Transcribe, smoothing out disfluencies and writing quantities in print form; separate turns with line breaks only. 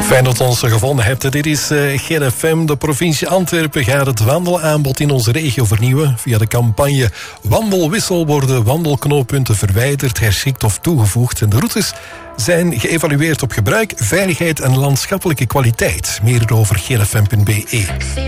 Fijn dat u ons gevonden hebt. Dit is GFM. De provincie Antwerpen gaat het wandelaanbod in onze regio vernieuwen. Via de campagne Wandelwissel worden wandelknooppunten verwijderd, herschikt of toegevoegd. En de routes zijn geëvalueerd op gebruik, veiligheid en landschappelijke kwaliteit. Meer over gfm.be.